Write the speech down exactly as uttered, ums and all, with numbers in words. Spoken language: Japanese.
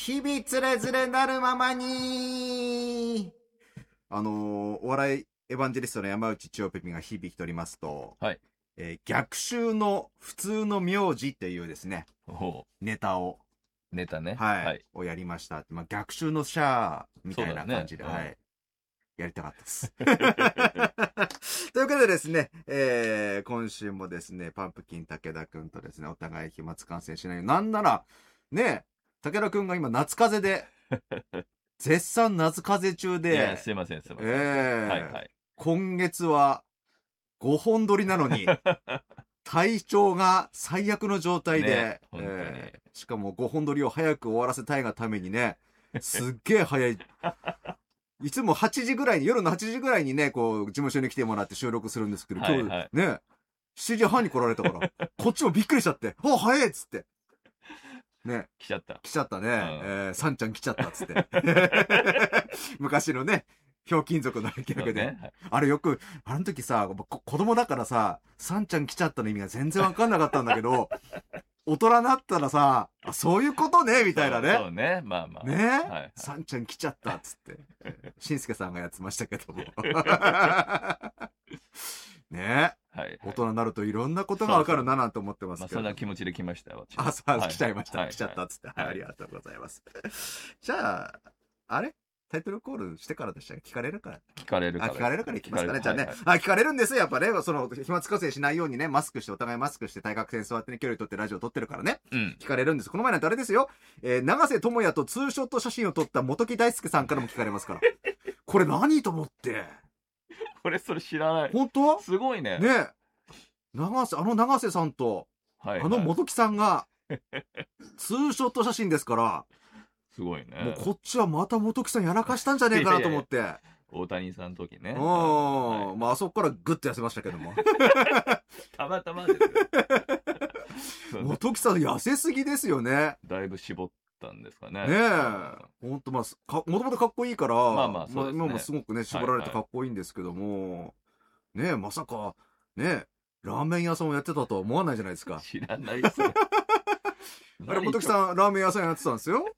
日々つれづれなるままに。あのー、お笑いエヴァンジェリストの山内千代ペピが日々来ておりますと、 はい。 えー逆襲の普通の名字っていうですね、 ほネタを、 う。ネタね。 はい、 はい。 をやりました。まあ、逆襲のシャーみたいな感じで、 そうだねはい。やりたかったです。ということでですね、えー、今週もですね、パンプキン武田くんとですね、お互い飛沫感染しないように。なんなら、ね、武田くんが今夏風邪で、絶賛夏風邪中で、 いや、すいません、すいません。 えーはいはい。 今月はごほん撮りなのに、体調が最悪の状態で、 ね本当にえーしかもごほん撮りを早く終わらせたいがためにね、すっげえ早い。いつもはちじぐらいに、夜のはちじぐらいにね、こう、事務所に来てもらって収録するんですけど、今日、 はいはいね、しちじはんに来られたから、こっちもびっくりしちゃって、あ、早いっつって。ね、 来ちゃった。 来ちゃったね。 んえー、さんちゃん来ちゃったっつって。昔のね、ひょうきん族のギャグで。 そうねはいあれよく、あの時さ、こ子供だからさ、さんちゃん来ちゃったの意味が全然わかんなかったんだけど、大人になったらさ、あ、そういうことね、みたいなね。 そうそうね。まあまあ。 ね、 はいはいさんちゃん来ちゃったっつって。しんすけさんがやってましたけども。ね、 はいはい。 大人になるといろんなことがわかるななんて思ってますまあ、 けど。 そんな気持ちで来ましたよ、私あ、そう、 はい来ちゃいました。 はい来ちゃったっつって。はい、 はいありがとうございます。じゃあ、あれタイトルコールしてからでしたっけ？聞かれるから。あ、 聞かれるから。 聞かれるから行きますかね。じゃあね、 はいはいあ、聞かれるんですよ。やっぱね、その、飛沫感染しないようにね、マスクして、お互いマスクして、対角線座ってね、距離取ってラジオ撮ってるからね。 うん。 聞かれるんです。この前なんてあれですよ。えー、長瀬智也とツーショット写真を撮った元木大輔さんからも聞かれますから。これ何と思って。 これ、それ知らない。 本当？ すごいね。 ねえ。長瀬、あの長瀬さんと、 はいはい。 あの元木さんが、ツーショット写真ですから、 すごいね。 もうこっちはまた元木さんやらかしたんじゃねえかなと思って。 大谷さんの時ね。 うん。 はいまあ、あそこからグッと痩せましたけども。 たまたまですよ。そうね元木さん痩せすぎですよね。 だいぶ絞ったんですかね。 ねえ。ほんと、まあ、すかもともとかっこいいから、 まあまあそうですね今もすごくね、絞られてかっこいいんですけども、ねえ、まさか、ねえ、ラーメン屋さんをやってたとは思わないじゃないですか。 知らないですよ。 あれ、元木さん、ラーメン屋さんやってたんですよ。